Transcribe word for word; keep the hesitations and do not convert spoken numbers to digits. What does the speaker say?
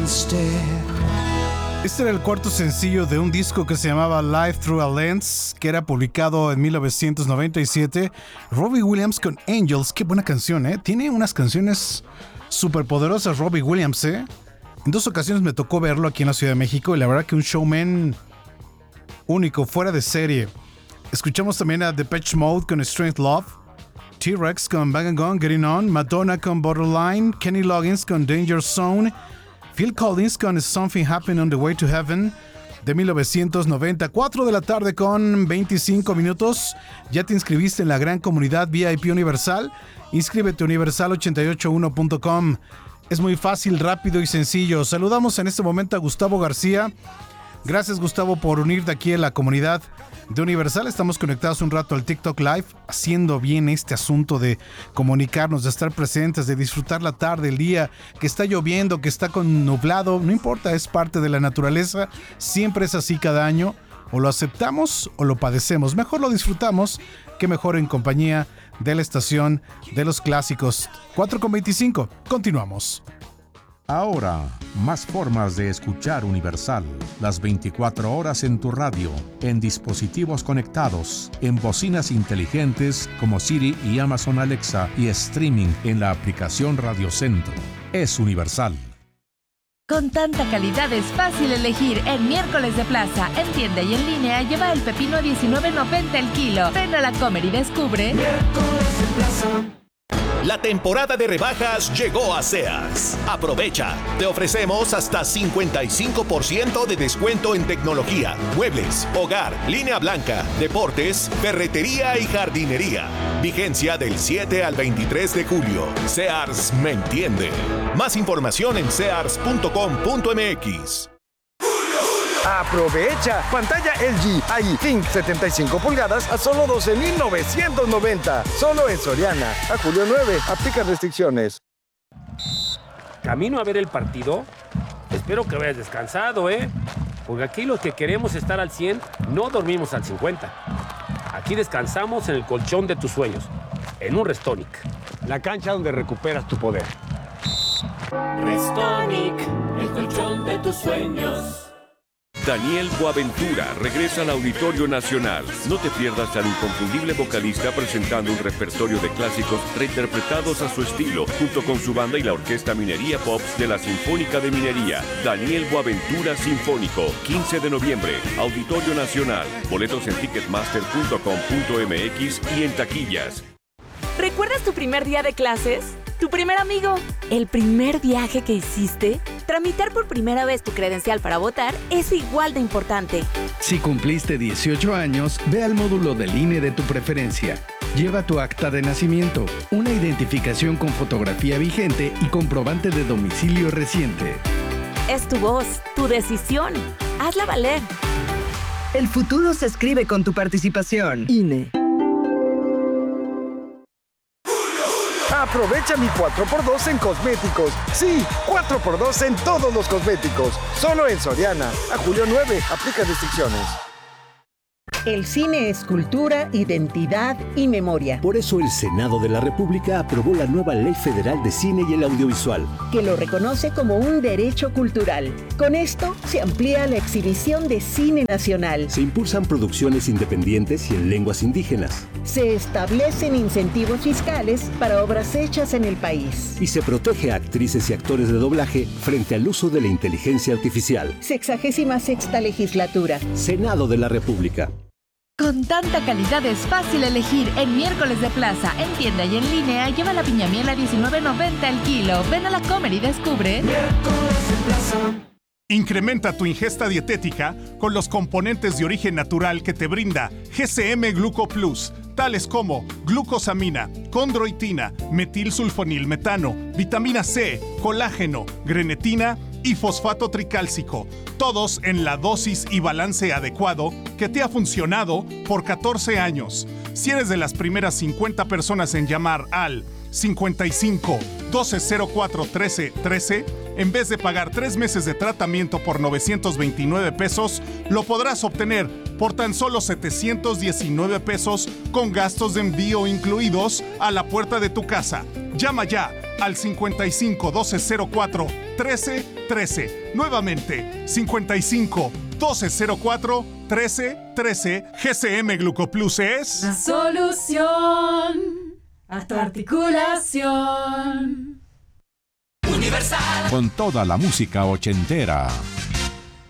Este era el cuarto sencillo de un disco que se llamaba Life Through a Lens, que era publicado en mil novecientos noventa y siete. Robbie Williams con Angels, qué buena canción, ¿eh? Tiene unas canciones súper poderosas Robbie Williams, ¿eh? En dos ocasiones me tocó verlo aquí en la Ciudad de México y la verdad que un showman único, fuera de serie. Escuchamos también a Depeche Mode con Strange Love, T-Rex con Bang and Gone, Getting On, Madonna con Borderline, Kenny Loggins con Danger Zone, Phil Collins con Something Happened on the Way to Heaven de mil novecientos noventa. cuatro de la tarde con veinticinco minutos. ¿Ya te inscribiste en la gran comunidad V I P Universal? Inscríbete a universal ochenta y ocho uno punto com. Es muy fácil, rápido y sencillo. Saludamos en este momento a Gustavo García. Gracias, Gustavo, por unirte aquí en la comunidad de Universal. Estamos conectados un rato al TikTok Live, haciendo bien este asunto de comunicarnos, de estar presentes, de disfrutar la tarde, el día, que está lloviendo, que está con nublado, no importa, es parte de la naturaleza, siempre es así cada año, o lo aceptamos o lo padecemos, mejor lo disfrutamos, que mejor en compañía de la estación de los clásicos. cuatro con veinticinco, continuamos. Ahora, más formas de escuchar Universal. Las veinticuatro horas en tu radio, en dispositivos conectados, en bocinas inteligentes como Siri y Amazon Alexa y streaming en la aplicación Radio Centro. Es Universal. Con tanta calidad es fácil elegir. En miércoles de plaza, en tienda y en línea, lleva el pepino a diecinueve noventa el kilo. Ven a la Comer y descubre. Miércoles de plaza. La temporada de rebajas llegó a Sears. Aprovecha. Te ofrecemos hasta cincuenta y cinco por ciento de descuento en tecnología, muebles, hogar, línea blanca, deportes, ferretería y jardinería. Vigencia del siete al veintitrés de julio. Sears me entiende. Más información en sears punto com punto m x. ¡Aprovecha! Pantalla L G I Think setenta y cinco pulgadas a solo doce mil novecientos noventa. Solo en Soriana. A julio nueve. Aplica restricciones. ¿Camino a ver el partido? Espero que hayas descansado, ¿eh? Porque aquí los que queremos estar al cien no dormimos al cincuenta. Aquí descansamos en el colchón de tus sueños. En un Restonic. La cancha donde recuperas tu poder. Restonic, el colchón de tus sueños. Daniel Boaventura regresa al Auditorio Nacional. No te pierdas al inconfundible vocalista presentando un repertorio de clásicos reinterpretados a su estilo, junto con su banda y la Orquesta Minería Pops de la Sinfónica de Minería. Daniel Boaventura Sinfónico, quince de noviembre, Auditorio Nacional. Boletos en ticketmaster punto com punto m x y en taquillas. ¿Recuerdas tu primer día de clases? ¿Tu primer amigo? ¿El primer viaje que hiciste? Tramitar por primera vez tu credencial para votar es igual de importante. Si cumpliste dieciocho años, ve al módulo del I N E de tu preferencia. Lleva tu acta de nacimiento, una identificación con fotografía vigente y comprobante de domicilio reciente. Es tu voz, tu decisión. Hazla valer. El futuro se escribe con tu participación. I N E. Aprovecha mi cuatro por dos en cosméticos. Sí, cuatro por dos en todos los cosméticos. Solo en Soriana. A julio nueve. Aplica restricciones. El cine es cultura, identidad y memoria. Por eso el Senado de la República aprobó la nueva Ley Federal de Cine y el Audiovisual, que lo reconoce como un derecho cultural. Con esto se amplía la exhibición de cine nacional. Se impulsan producciones independientes y en lenguas indígenas. Se establecen incentivos fiscales para obras hechas en el país. Y se protege a actrices y actores de doblaje frente al uso de la inteligencia artificial. Sexagésima sexta legislatura. Senado de la República. Con tanta calidad es fácil elegir. En miércoles de plaza, en tienda y en línea, lleva la piña miel a diecinueve noventa el kilo. Ven a la Comer y descubre. Miércoles de plaza. Incrementa tu ingesta dietética con los componentes de origen natural que te brinda G C M Gluco Plus, tales como glucosamina, condroitina, metilsulfonilmetano, vitamina C, colágeno, grenetina y fosfato tricálcico, todos en la dosis y balance adecuado que te ha funcionado por catorce años. Si eres de las primeras cincuenta personas en llamar al cincuenta y cinco, doce cero cuatro, trece, trece, en vez de pagar tres meses de tratamiento por novecientos veintinueve pesos, lo podrás obtener por tan solo setecientos diecinueve pesos con gastos de envío incluidos a la puerta de tu casa. Llama ya al cincuenta y cinco, doce cero cuatro, trece trece. Nuevamente, cincuenta y cinco, doce cero cuatro, trece trece. G C M Glucoplus es la solución a tu articulación. Con toda la música ochentera.